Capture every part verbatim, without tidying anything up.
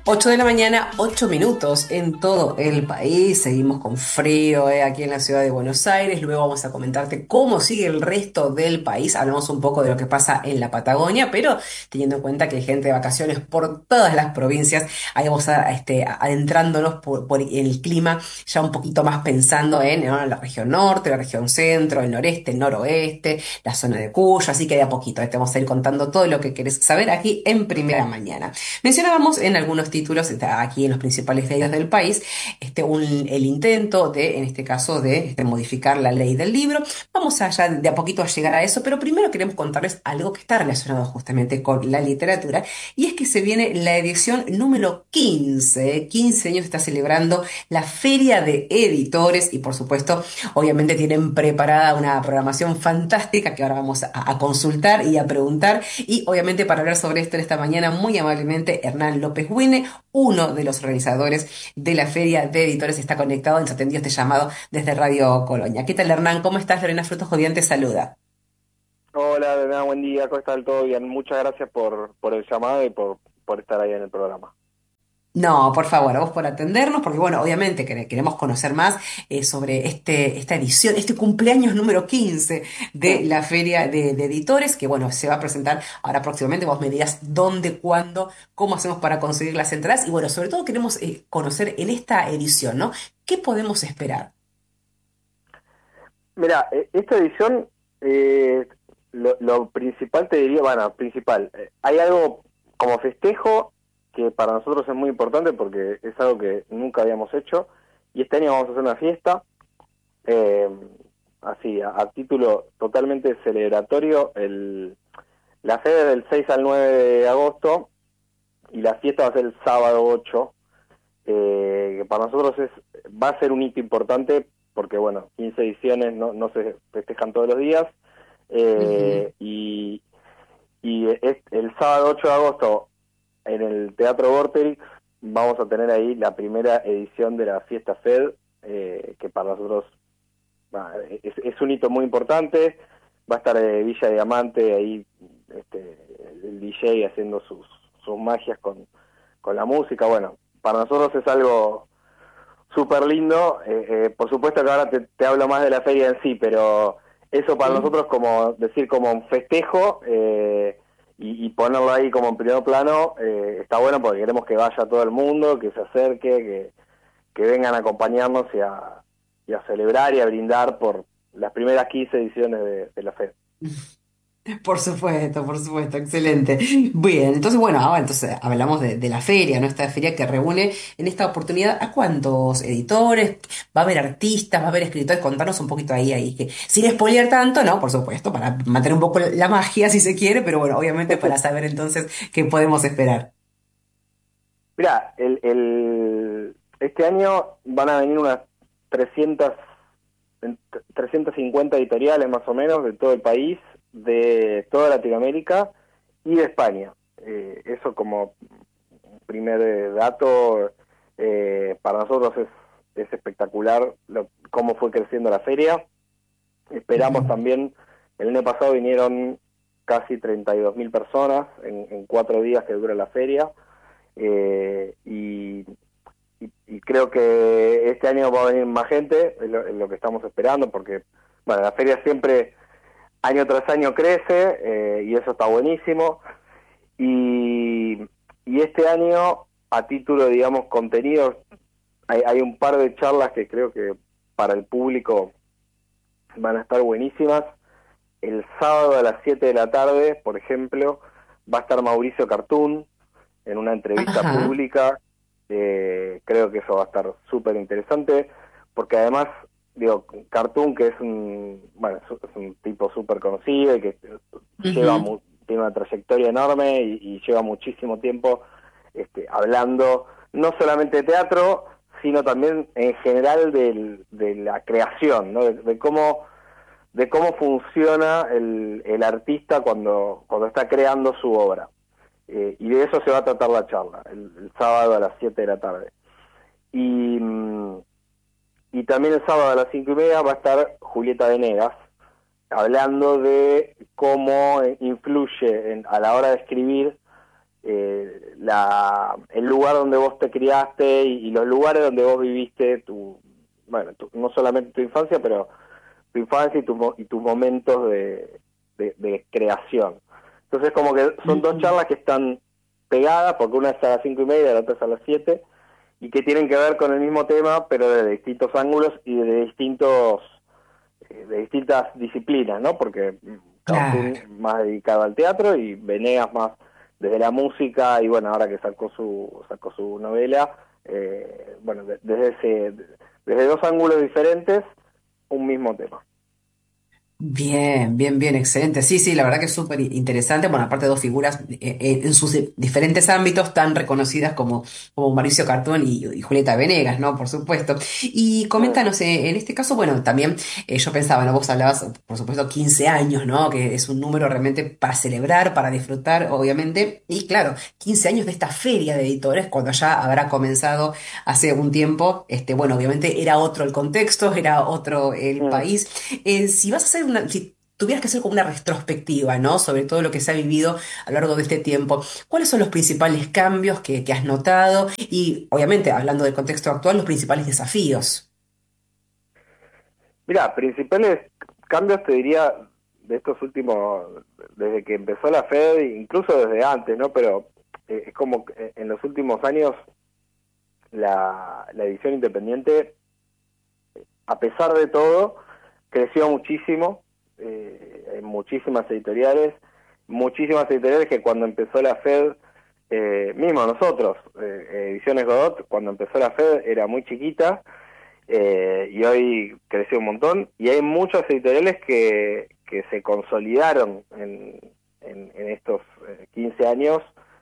Ocho de la mañana, ocho minutos en todo el país. Seguimos con frío eh, aquí en la ciudad de Buenos Aires. Luego vamos a comentarte cómo sigue el resto del país. Hablamos un poco de lo que pasa en la Patagonia, pero teniendo en cuenta que hay gente de vacaciones por todas las provincias, ahí vamos a, este, adentrándonos por, por el clima, ya un poquito más pensando en, ¿no?, la región norte, la región centro, el noreste, el noroeste, la zona de Cuyo. Así que de a poquito eh, te vamos a ir contando todo lo que querés saber aquí en primera mañana. Mencionábamos en algunos títulos, este, aquí en los principales diarios del país, este, un- el intento de, en este caso, de este, modificar la ley del libro. Vamos allá de a poquito a llegar a eso, pero primero queremos contarles algo que está relacionado justamente con la literatura, y es que se viene la edición número quince. quince años está celebrando la Feria de Editores y, por supuesto, obviamente tienen preparada una programación fantástica que ahora vamos a, a consultar y a preguntar. Y obviamente para hablar sobre esto en esta mañana, muy amablemente, Hernán López Wine, uno de los organizadores de la Feria de Editores, está conectado y nos atendió este llamado desde Radio Colonia. ¿Qué tal, Hernán? ¿Cómo estás? Lorena Frutos Jodián te saluda. Hola, de nada, buen día, ¿cómo está? ¿Todo bien? Muchas gracias por, por el llamado y por, por estar ahí en el programa. No, por favor, a vos por atendernos, porque bueno, obviamente quere- queremos conocer más eh, sobre este, esta edición, este cumpleaños número quince de la Feria de, de Editores, que bueno, se va a presentar ahora próximamente. Vos me dirás dónde, cuándo, cómo hacemos para conseguir las entradas, y bueno, sobre todo queremos eh, conocer en esta edición, ¿no? ¿Qué podemos esperar? Mira, eh, esta edición, eh, lo, lo principal te diría, bueno, principal, eh, hay algo como festejo que para nosotros es muy importante porque es algo que nunca habíamos hecho y este año vamos a hacer una fiesta, eh, así, a, a título totalmente celebratorio, el, la feria es del seis al nueve de agosto y la fiesta va a ser el sábado ocho. Eh, que para nosotros es va a ser un hito importante porque, bueno, quince ediciones no, no se festejan todos los días, Ujú. eh, y, y es, el sábado ocho de agosto en el Teatro Vorterix vamos a tener ahí la primera edición de la Fiesta Fed, eh, que para nosotros bah, es, es un hito muy importante. Va a estar eh, Villa Diamante ahí, este, el D J haciendo sus, sus magias con, con la música. Bueno, para nosotros es algo súper lindo. Eh, eh, por supuesto que ahora te, te hablo más de la feria en sí, pero eso para Sí. nosotros como decir como un festejo, eh, y, y ponerlo ahí como en primer plano, eh, está bueno porque queremos que vaya todo el mundo, que se acerque, que, que vengan a acompañarnos y a, y a celebrar y a brindar por las primeras quince ediciones de, de la feria. Por supuesto, por supuesto, excelente. Bien, entonces bueno, ahora entonces hablamos de, de la feria, ¿no? Esta feria que reúne en esta oportunidad a cuántos editores, va a haber artistas, va a haber escritores. Contanos un poquito ahí, ahí, que sin spoilear tanto, ¿no? Por supuesto, para mantener un poco la magia si se quiere, pero bueno, obviamente para saber entonces qué podemos esperar. Mira, el, el, este año van a venir unas trescientas, en- trescientas cincuenta editoriales más o menos de todo el país, de toda Latinoamérica y de España. Eh, eso como primer eh, dato, eh, para nosotros es, es espectacular lo, cómo fue creciendo la feria. Esperamos Ujú. también, el año pasado vinieron casi treinta y dos mil personas en, en cuatro días que dura la feria, eh, y, y, y creo que este año va a venir más gente, es lo, es lo que estamos esperando, porque bueno, la feria siempre año tras año crece, eh, y eso está buenísimo. Y, y este año, a título, digamos, contenidos, hay, hay un par de charlas que creo que para el público van a estar buenísimas. El sábado a las siete de la tarde, por ejemplo, va a estar Mauricio Cartún en una entrevista Ajá. pública. Eh, creo que eso va a estar súper interesante, porque además, digo, Cartoon, que es un, bueno, es un tipo súper conocido y que lleva Ujú. mu tiene una trayectoria enorme y, y lleva muchísimo tiempo, este, hablando no solamente de teatro, sino también en general del, de la creación, ¿no? de, de cómo de cómo funciona el, el artista cuando, cuando está creando su obra. Eh, y de eso se va a tratar la charla, el, el sábado a las siete de la tarde. Y, mm, y también el sábado a las cinco y media va a estar Julieta Venegas, hablando de cómo influye en, a la hora de escribir, eh, la, el lugar donde vos te criaste y, y los lugares donde vos viviste, tu, bueno, tu, no solamente tu infancia, pero tu infancia y, tu, mo- y tus momentos de, de, de creación. Entonces como que son dos Ujú. charlas que están pegadas, porque una es a las cinco y media, la otra es a las siete, y que tienen que ver con el mismo tema, pero de distintos ángulos y de distintos eh, de distintas disciplinas, ¿no? Porque mm, Claro. Cartoon más dedicado al teatro y Venegas más desde la música y bueno, ahora que sacó su sacó su novela, eh, bueno, de- desde ese desde dos ángulos diferentes, un mismo tema. Bien, bien, bien, excelente. Sí, sí, la verdad que es súper interesante. Bueno, aparte de dos figuras eh, eh, en sus di- diferentes ámbitos tan reconocidas como, como Mauricio Cartón y, y Julieta Venegas, ¿no? Por supuesto. Y Mm, coméntanos, eh, en este caso, bueno, también eh, yo pensaba, ¿no? Vos hablabas, por supuesto, quince años, ¿no? Que es un número realmente para celebrar, para disfrutar, obviamente. Y claro, quince años de esta feria de editores, cuando ya habrá comenzado hace un tiempo, este, bueno, obviamente era otro el contexto, era otro el mm. país. Eh, si vas a hacer una, si tuvieras que hacer como una retrospectiva, ¿no? Sobre todo lo que se ha vivido a lo largo de este tiempo, ¿cuáles son los principales cambios que, que has notado? Y obviamente, hablando del contexto actual, los principales desafíos. Mira, principales cambios te diría de estos últimos, desde que empezó la Fed, incluso desde antes, ¿no? Pero eh, es como que en los últimos años la, la edición independiente, a pesar de todo, creció muchísimo, eh, hay muchísimas editoriales, muchísimas editoriales que cuando empezó la Fed, eh, mismo nosotros, eh, Ediciones Godot, cuando empezó la Fed era muy chiquita, eh, y hoy creció un montón, y hay muchas editoriales que, que se consolidaron en, en, en estos eh, quince años,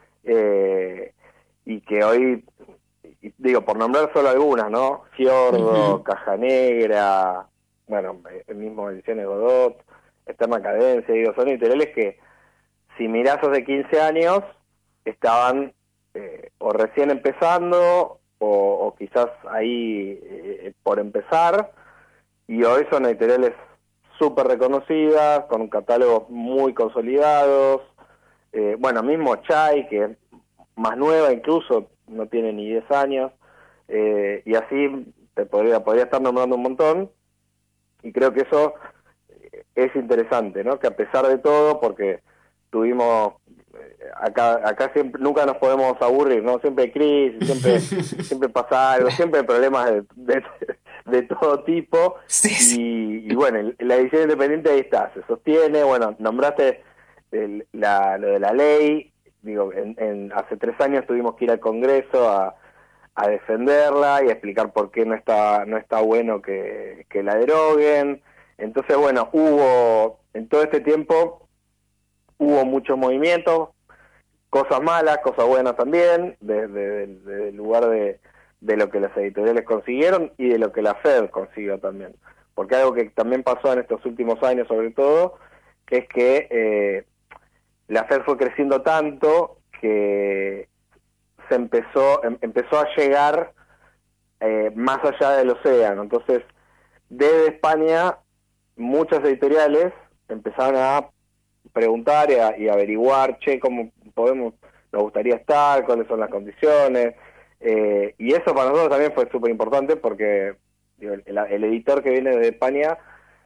eh, y que hoy, y digo, por nombrar solo algunas, ¿no? Fiordo, Ujú. Caja Negra, bueno, el mismo Ediciones Godot, Extrema Cadencia, digo, son editoriales que si mirás hace quince años, estaban eh, o recién empezando o, o quizás ahí eh, por empezar, y hoy son editoriales súper reconocidas, con catálogos muy consolidados. Eh, bueno, mismo Chai, que es más nueva incluso, no tiene ni diez años, eh, y así te podría, podría estar nombrando un montón, y creo que eso eh, es interesante, ¿no? Que a pesar de todo, porque tuvimos eh, acá acá siempre nunca nos podemos aburrir, ¿no? Siempre hay crisis, siempre siempre pasa algo, Claro. siempre hay problemas de, de, de todo tipo Sí, sí. y, y bueno, el- la edición independiente ahí está, se sostiene, bueno, nombraste el- la, lo de la ley, digo, en, en- hace tres años tuvimos que ir al Congreso a a defenderla y a explicar por qué no está no está bueno que, que la deroguen. Entonces, bueno, hubo, en todo este tiempo, hubo muchos movimientos, cosas malas, cosas buenas también, desde, desde el lugar de, de lo que las editoriales consiguieron y de lo que la Fed consiguió también. Porque algo que también pasó en estos últimos años, sobre todo, es que eh, la Fed fue creciendo tanto que se empezó, em, empezó a llegar eh, más allá del océano. Entonces, desde España, muchas editoriales empezaron a preguntar y, a, y averiguar, che, cómo podemos, nos gustaría estar, cuáles son las condiciones. Eh, y eso para nosotros también fue súper importante porque digo, el, el, editor que viene de España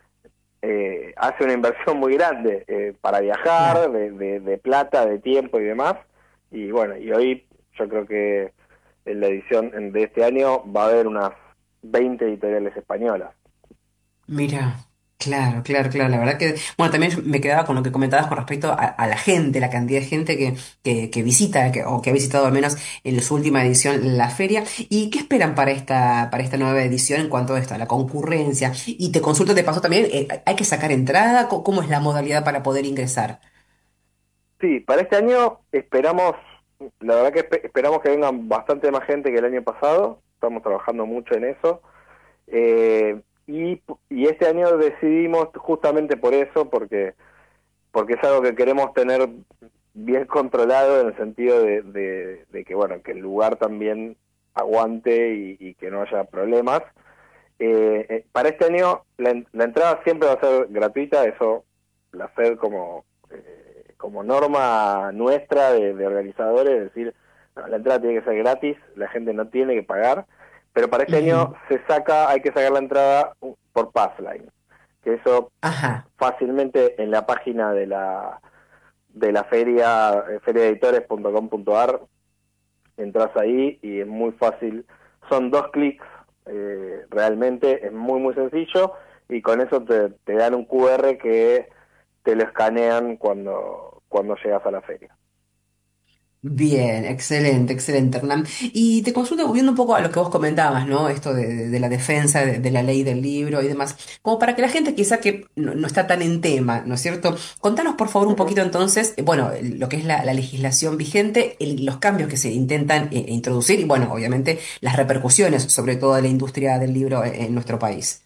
eh, hace una inversión muy grande eh, para Claro. viajar, de, de, de plata, de tiempo y demás. Y bueno, y hoy yo creo que en la edición de este año va a haber unas veinte editoriales españolas. Mira, claro, claro, claro. La verdad que, bueno, también me quedaba con lo que comentabas con respecto a, a la gente, la cantidad de gente que, que, que visita, que- o que ha visitado al menos en su última edición la feria. ¿Y qué esperan para esta, para esta nueva edición en cuanto a esto, a la concurrencia? Y te consulto de paso también, eh, ¿hay que sacar entrada? ¿Cómo cómo es la modalidad para poder ingresar? Sí, para este año esperamos, la verdad que espe- esperamos que vengan bastante más gente que el año pasado, estamos trabajando mucho en eso. Eh, y, y este año decidimos justamente por eso, porque porque es algo que queremos tener bien controlado en el sentido de, de, de que bueno que el lugar también aguante y, y que no haya problemas. Eh, eh, para este año la, en- la entrada siempre va a ser gratuita, eso la Fed como eh, como norma nuestra de, de organizadores, es decir, no, la entrada tiene que ser gratis, la gente no tiene que pagar, pero para este año Ujú. se saca, hay que sacar la entrada por Passline, que eso Ajá. fácilmente en la página de la de la feria, eh, feria editores punto com punto a r, entras ahí y es muy fácil, son dos clics, eh, realmente es muy muy sencillo, y con eso te, te dan un Q R que te lo escanean cuando, cuando llegas a la feria. Bien, excelente, excelente, Hernán. Y te consulto, volviendo un poco a lo que vos comentabas, ¿no? Esto de, de- de la defensa de, de la ley del libro y demás, como para que la gente quizá que no, no está tan en tema, ¿no es cierto? Contanos por favor un Ujú. poquito entonces, eh, bueno, el- lo que es la, la legislación vigente, el- los cambios que se intentan eh, introducir y, bueno, obviamente las repercusiones sobre todo de la industria del libro en, en nuestro país.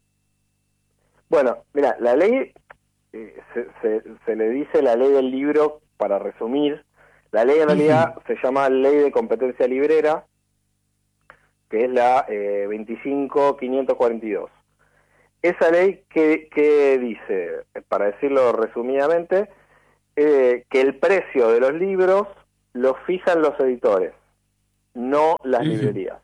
Bueno, mira, la ley, eh, se, se, se le dice la ley del libro para resumir. La ley en realidad Ujú, se llama Ley de Competencia Librera, que es la eh, veinticinco mil quinientos cuarenta y dos. Esa ley que, que dice, para decirlo resumidamente, eh, que el precio de los libros lo fijan los editores, no las ujú, librerías.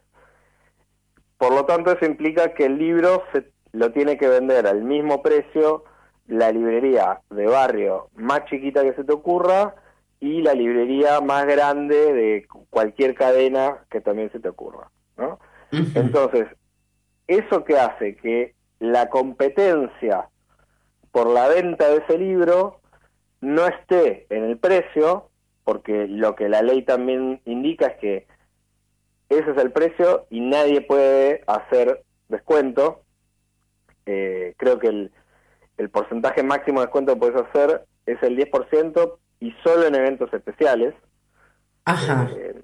Por lo tanto, eso implica que el libro se lo tiene que vender al mismo precio la librería de barrio más chiquita que se te ocurra y la librería más grande de cualquier cadena que también se te ocurra, ¿no? ujú, Entonces, eso que hace que la competencia por la venta de ese libro no esté en el precio, porque lo que la ley también indica es que ese es el precio y nadie puede hacer descuento. Eh, creo que el, el porcentaje máximo de descuento que puedes hacer es el diez por ciento y solo en eventos especiales. ajá. Eh,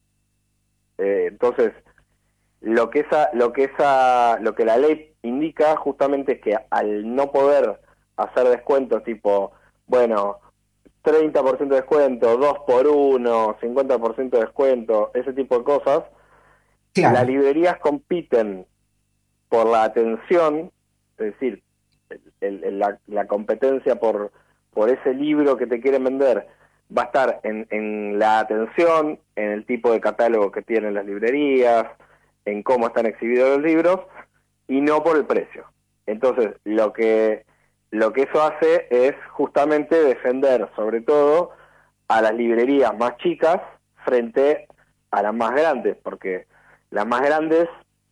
eh, entonces, lo que esa, lo que esa, lo que la ley indica justamente es que al no poder hacer descuentos tipo, bueno, treinta por ciento de descuento, dos por uno, cincuenta por ciento de descuento, ese tipo de cosas, las Claro. librerías compiten por la atención, es decir, el, el, la, la, competencia por, por ese libro que te quieren vender va a estar en, en la atención, en el tipo de catálogo que tienen las librerías, en cómo están exhibidos los libros, y no por el precio. Entonces, lo que, lo que eso hace es justamente defender, sobre todo, a las librerías más chicas frente a las más grandes, porque las más grandes,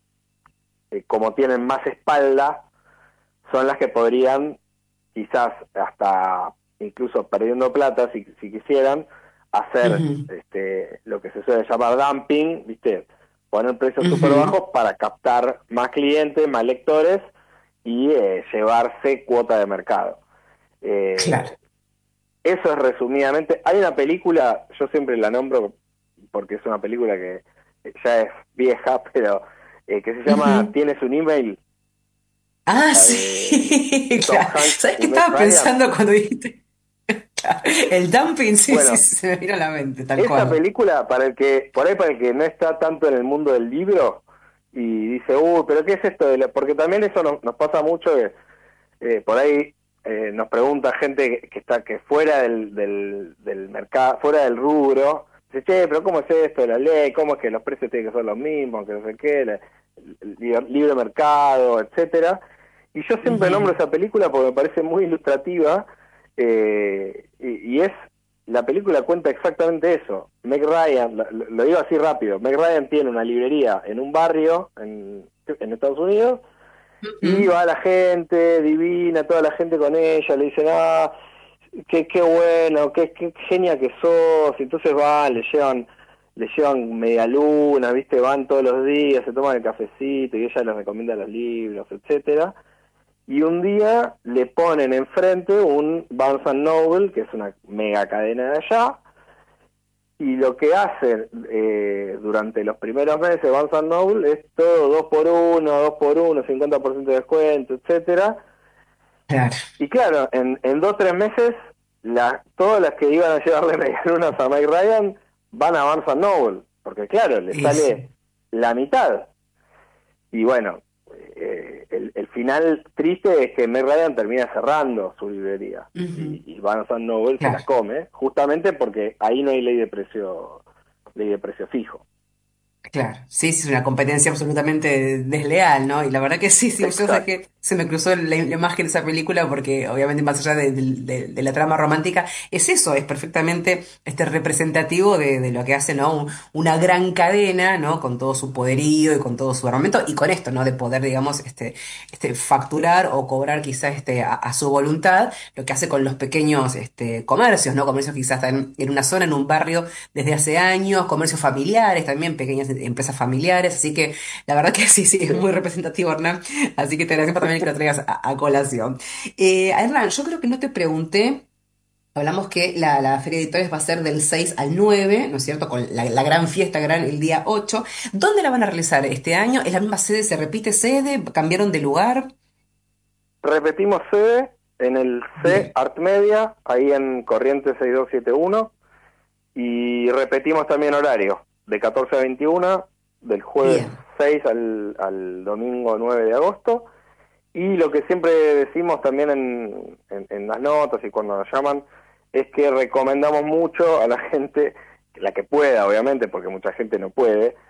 eh, como tienen más espalda, son las que podrían, quizás hasta incluso perdiendo plata, si, si quisieran, hacer Ujú, este, lo que se suele llamar dumping, ¿viste? Poner precios súper ujú, bajos para captar más clientes, más lectores y eh, llevarse cuota de mercado. claro. Eh, eso es resumidamente. Hay una película, yo siempre la nombro porque es una película que ya es vieja, pero eh, que se llama Ujú. ¿Tienes un email? Ah, La de sí, Tom claro. Hanks ¿Sabes y qué Meg estaba Ryan. pensando cuando dijiste? Claro, el dumping, sí, sí, Bueno, sí, se me vino a la mente, tal esa cual. película, para el que, por ahí para el que no está tanto en el mundo del libro y dice, uy, pero ¿qué es esto? De la-?", porque también eso nos, nos pasa mucho, que eh, por ahí eh, nos pregunta gente que, que está que fuera del, del, del mercado, fuera del rubro, dice, che, pero ¿cómo es esto de la ley? ¿Cómo es que los precios tienen que ser los mismos? Que no sé qué, la- el libre, libre mercado, etcétera. Y yo siempre nombro Ujú. esa película porque me parece muy ilustrativa, eh, y, y es la película cuenta exactamente eso. Meg Ryan, lo, lo digo así rápido, Meg Ryan tiene una librería en un barrio en, en Estados Unidos y Ujú. va la gente divina, toda la gente con ella, le dicen, ah, qué, qué bueno, qué, qué genia que sos, y entonces van, le llevan, le llevan media luna, viste, van todos los días, se toman el cafecito y ella les recomienda los libros, etcétera. Y un día le ponen enfrente un Barnes and Noble, que es una mega cadena de allá, y lo que hacen eh, durante los primeros meses Barnes and Noble es todo dos por uno, dos por uno, cincuenta por ciento de descuento, etcétera. Claro. Y claro, en, en dos o tres meses, la, todas las que iban a llevarle medialunas a Mike Ryan van a Barnes and Noble, porque claro, le Y sale sí. la mitad. Y bueno, eh, el, el final triste es que Meg Ryan termina cerrando su librería Ujú. y, y Barnes Noble se la Claro. come, justamente porque ahí no hay ley de precio, ley de precio fijo. Claro, sí, sí, es una competencia absolutamente desleal, ¿no? Y la verdad que sí, sí, yo sé Exacto. que se me cruzó la, la imagen de esa película porque obviamente más allá de, de- de- de la trama romántica, es eso, es perfectamente este representativo de, de lo que hace, ¿no? Un- una gran cadena, ¿no? Con todo su poderío y con todo su armamento y con esto, ¿no? De poder, digamos, este, este, facturar o cobrar quizás este, a, a su voluntad, lo que hace con los pequeños este, comercios, ¿no? Comercios quizás están en una zona, en un barrio desde hace años, comercios familiares también, pequeñas empresas familiares, así que la verdad que sí, sí, es Sí. muy representativo, Hernán, así que te agradezco también que lo traigas a, a colación. Eh, Hernán, yo creo que no te pregunté, hablamos que la, la Feria de Editores va a ser del seis al nueve, ¿no es cierto? Con la, la gran fiesta, gran, el día ocho. ¿Dónde la van a realizar este año? ¿Es la misma sede? ¿Se repite sede? ¿Cambiaron de lugar? Repetimos sede en el C Bien, Art Media, ahí en Corrientes seis dos siete uno, y repetimos también horario, de catorce a veintiuna, del jueves bien. seis al, al domingo nueve de agosto. Y lo que siempre decimos también en, en, en las notas y cuando nos llaman es que recomendamos mucho a la gente, la que pueda obviamente, porque mucha gente no puede,